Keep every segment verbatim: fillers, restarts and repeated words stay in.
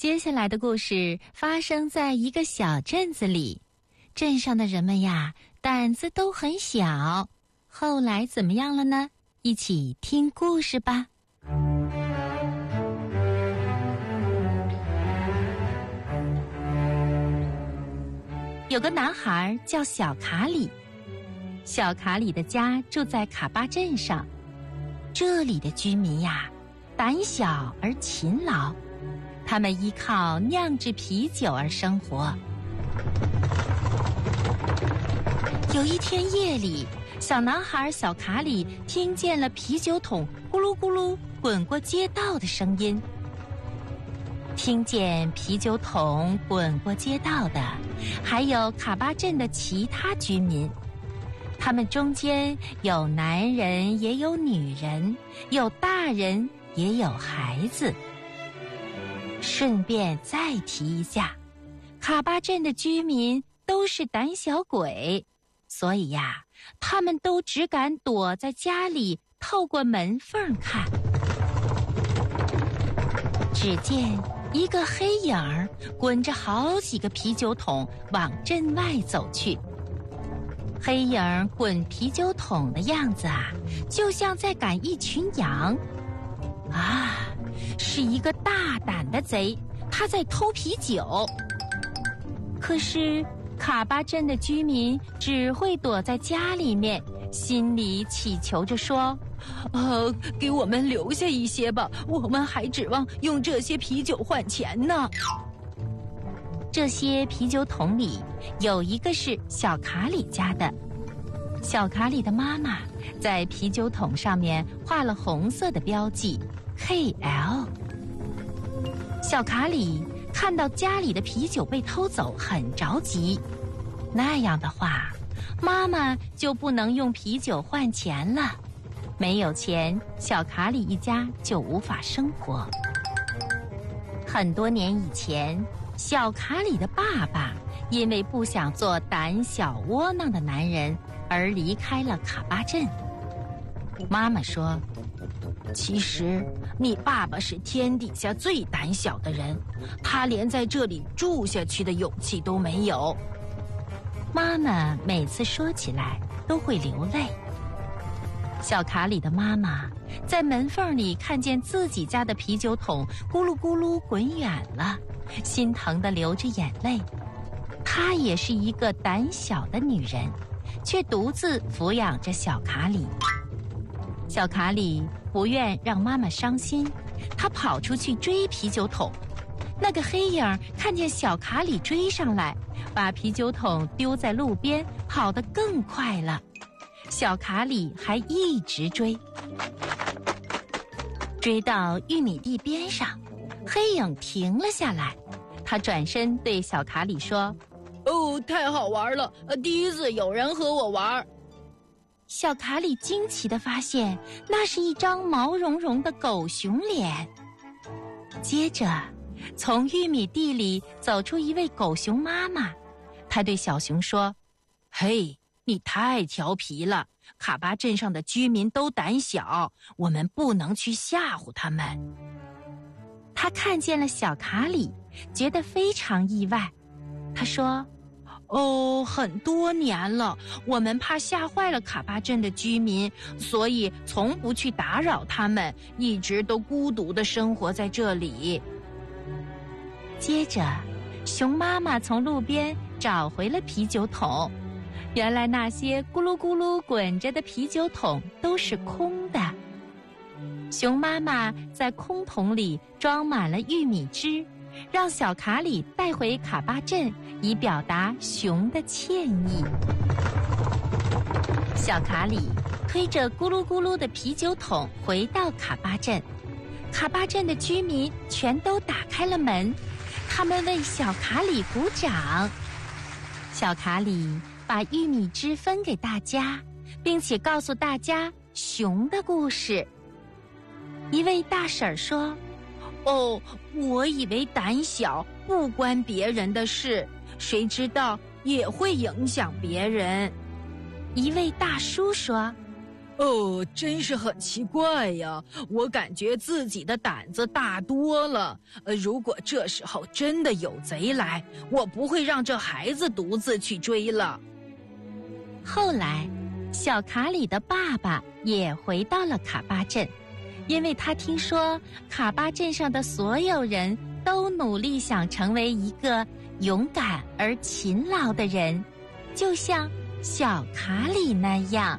接下来的故事发生在一个小镇子里，镇上的人们呀，胆子都很小。后来怎么样了呢？一起听故事吧。有个男孩叫小卡里，小卡里的家住在卡巴镇上。这里的居民呀，胆小而勤劳，他们依靠酿制啤酒而生活。有一天夜里，小男孩小卡里听见了啤酒桶咕噜咕噜滚过街道的声音。听见啤酒桶滚过街道的，还有卡巴镇的其他居民。他们中间有男人，也有女人，有大人，也有孩子。顺便再提一下，卡巴镇的居民都是胆小鬼，所以呀，他们都只敢躲在家里，透过门缝看。只见一个黑影儿滚着好几个啤酒桶往镇外走去。黑影儿滚啤酒桶的样子啊，就像在赶一群羊。啊，是一个大胆的贼，他在偷啤酒。可是卡巴镇的居民只会躲在家里面，心里祈求着说：呃，给我们留下一些吧，我们还指望用这些啤酒换钱呢。这些啤酒桶里有一个是小卡里家的。小卡里的妈妈在啤酒桶上面画了红色的标记 K L。 小卡里看到家里的啤酒被偷走，很着急。那样的话，妈妈就不能用啤酒换钱了。没有钱，小卡里一家就无法生活。很多年以前，小卡里的爸爸因为不想做胆小窝囊的男人而离开了卡巴镇。妈妈说：其实你爸爸是天底下最胆小的人，他连在这里住下去的勇气都没有。妈妈每次说起来都会流泪。小卡里的妈妈在门缝里看见自己家的啤酒桶咕噜咕噜滚远了，心疼地流着眼泪。她也是一个胆小的女人，却独自抚养着小卡里。小卡里不愿让妈妈伤心，她跑出去追啤酒桶。那个黑影看见小卡里追上来，把啤酒桶丢在路边，跑得更快了。小卡里还一直追，追到玉米地边上，黑影停了下来。他转身对小卡里说：哦，太好玩了，第一次有人和我玩。小卡里惊奇地发现，那是一张毛茸茸的狗熊脸。接着从玉米地里走出一位狗熊妈妈，她对小熊说：嘿，你太调皮了，卡巴镇上的居民都胆小，我们不能去吓唬他们。他看见了小卡里，觉得非常意外。他说：哦，很多年了，我们怕吓坏了卡巴镇的居民，所以从不去打扰他们，一直都孤独地生活在这里。接着熊妈妈从路边找回了啤酒桶，原来那些咕噜咕噜滚着的啤酒桶都是空的。熊妈妈在空桶里装满了玉米汁，让小卡里带回卡巴镇，以表达熊的歉意。小卡里推着咕噜咕噜的啤酒桶回到卡巴镇，卡巴镇的居民全都打开了门，他们为小卡里鼓掌。小卡里把玉米汁分给大家，并且告诉大家熊的故事。一位大婶说：哦，我以为胆小不关别人的事，谁知道也会影响别人。一位大叔说： 哦，真是很奇怪呀！我感觉自己的胆子大多了。呃，如果这时候真的有贼来，我不会让这孩子独自去追了。 后来，小卡里的爸爸也回到了卡巴镇，因为他听说卡巴镇上的所有人都努力想成为一个勇敢而勤劳的人，就像小卡里那样。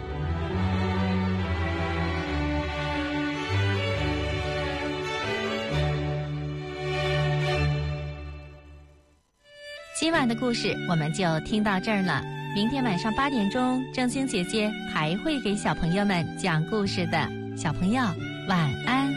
今晚的故事我们就听到这儿了。明天晚上八点钟，正晶姐姐还会给小朋友们讲故事的。小朋友，晚安。